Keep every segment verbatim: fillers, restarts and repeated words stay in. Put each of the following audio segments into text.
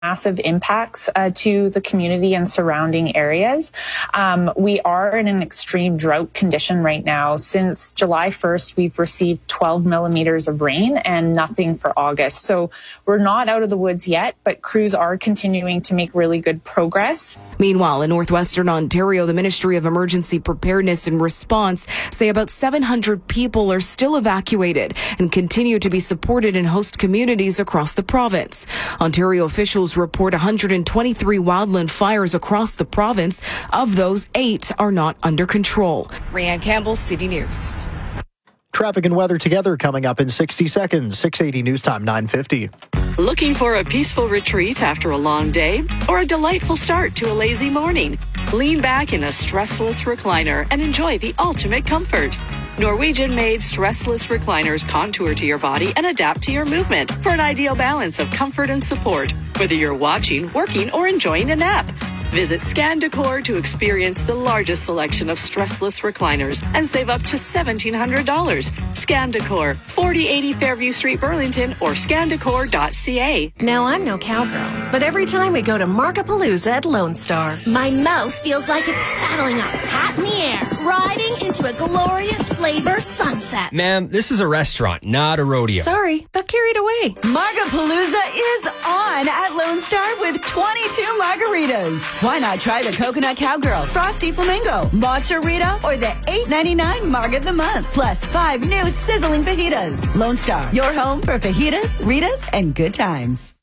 massive impacts uh, to the community and surrounding areas. Um, we are in an extreme drought condition right now. Since July first, we've received twelve millimeters of rain and nothing for August. So we're not out of the woods yet, but crews are continuing to make really good progress. Meanwhile, in northwestern Ontario, the Ministry of Emergency Preparedness and Response say about seven hundred people are still evacuated and continue to be supported in host communities across the province. Ontario officials report one hundred twenty-three wildland fires across the province. Of those, eight are not under control. Rayanne Campbell, City News. Traffic and weather together coming up in sixty seconds. six eighty News Time, nine fifty. Looking for a peaceful retreat after a long day or a delightful start to a lazy morning? Lean back in a stressless recliner and enjoy the ultimate comfort. Norwegian-made stressless recliners contour to your body and adapt to your movement for an ideal balance of comfort and support, whether you're watching, working, or enjoying a nap. Visit Scan Decor to experience the largest selection of stressless recliners and save up to seventeen hundred dollars. Scan Decor, forty eighty Fairview Street, Burlington, or scan decor dot c a. Now, I'm no cowgirl, but every time we go to Markapalooza at Lone Star, my mouth feels like it's saddling up, hat in the air, riding into a glorious flavor sunset. Ma'am, this is a restaurant, not a rodeo. Sorry, got carried away. Markapalooza is on at Lone Star with twenty-two margaritas. Why not try the Coconut Cowgirl, Frosty Flamingo, Matcha Rita, or the eight ninety-nine Marg of the Month, plus five new sizzling fajitas. Lone Star, your home for fajitas, Ritas, and good times.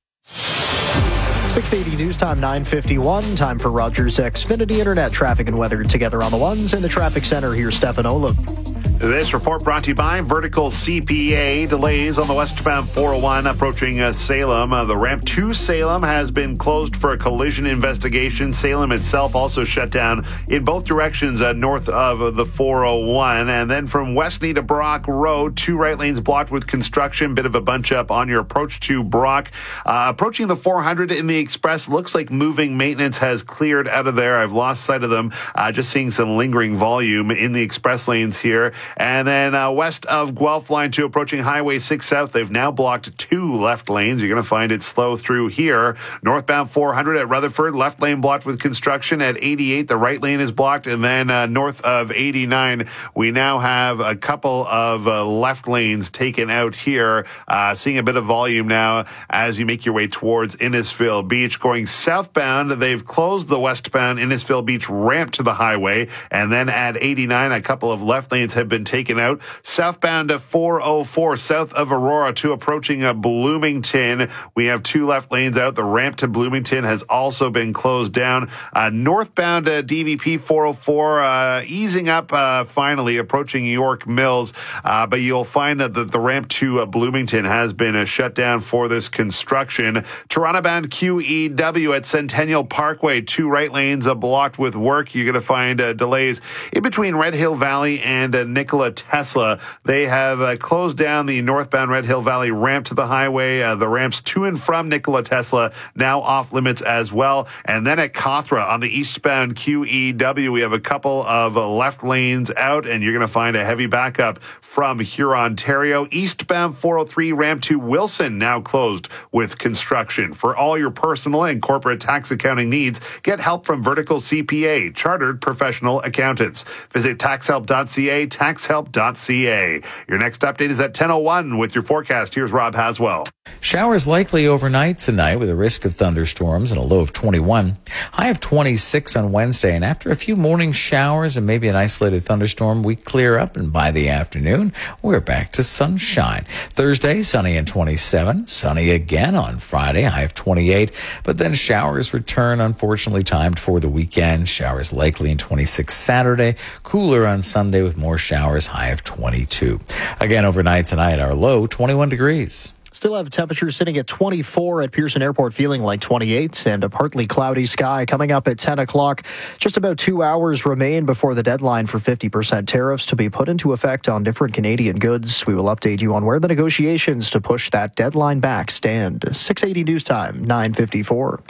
six eighty News Time, nine fifty-one. Time for Rogers Xfinity Internet traffic and weather together on the ones in the traffic center. Here's Stefan Ola. This report brought to you by Vertical C P A. Delays on the westbound four oh one approaching uh, Salem. Uh, the ramp to Salem has been closed for a collision investigation. Salem itself also shut down in both directions uh, north of the four oh one. And then from Westney to Brock Road, two right lanes blocked with construction. Bit of a bunch up on your approach to Brock. Uh, approaching the four hundred in the express, looks like moving maintenance has cleared out of there. I've lost sight of them. Uh, just seeing some lingering volume in the express lanes here. And then uh, west of Guelph, line two, approaching Highway six South, they've now blocked two left lanes. You're going to find it slow through here. Northbound four hundred at Rutherford, left lane blocked with construction. At eighty-eight, the right lane is blocked. And then uh, north of eighty-nine, we now have a couple of uh, left lanes taken out here. Uh, seeing a bit of volume now as you make your way towards Innisfil Beach. Going southbound, they've closed the westbound Innisfil Beach ramp to the highway. And then at eighty-nine, a couple of left lanes have been taken out. Southbound to four oh four, south of Aurora to approaching uh, Bloomington. We have two left lanes out. The ramp to Bloomington has also been closed down. Uh, northbound uh, D V P four oh four, uh, easing up uh, finally, approaching York Mills. Uh, but you'll find that the, the ramp to uh, Bloomington has been uh, shut down for this construction. Toronto-bound Q E W at Centennial Parkway, two right lanes uh, blocked with work. You're going to find uh, delays in between Red Hill Valley and uh, Nikola Tesla. They have uh, closed down the northbound Red Hill Valley ramp to the highway. Uh, the ramps to and from Nikola Tesla now off limits as well. And then at Cawthra on the eastbound Q E W, we have a couple of uh, left lanes out, and you're going to find a heavy backup from Huron, Ontario. Eastbound four oh three ramp to Wilson now closed with construction. For all your personal and corporate tax accounting needs, get help from Vertical C P A, chartered professional accountants. Visit tax help dot c a, tax help dot c a. Your next update is at ten oh one with your forecast. Here's Rob Haswell. Showers likely overnight tonight with a risk of thunderstorms and a low of twenty-one. High of twenty-six on Wednesday. And after a few morning showers and maybe an isolated thunderstorm, we clear up, and by the afternoon, we're back to sunshine. Thursday, sunny and twenty-seven. Sunny again on Friday, high of twenty-eight. But then showers return, unfortunately timed for the weekend. Showers likely in twenty-six Saturday. Cooler on Sunday with more showers, high of twenty-two. Again, overnight tonight, our low, twenty-one degrees. Still have temperatures sitting at twenty-four at Pearson Airport, feeling like twenty-eight, and a partly cloudy sky coming up at ten o'clock. Just about two hours remain before the deadline for fifty percent tariffs to be put into effect on different Canadian goods. We will update you on where the negotiations to push that deadline back stand. six eighty News Time, nine fifty-four.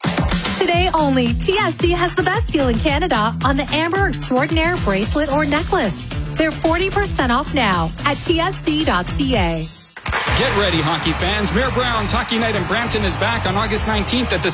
Today only, T S C has the best deal in Canada on the Amber Extraordinaire bracelet or necklace. They're forty percent off now at T S C dot C A. Get ready, hockey fans. Mayor Brown's Hockey Night in Brampton is back on August nineteenth at the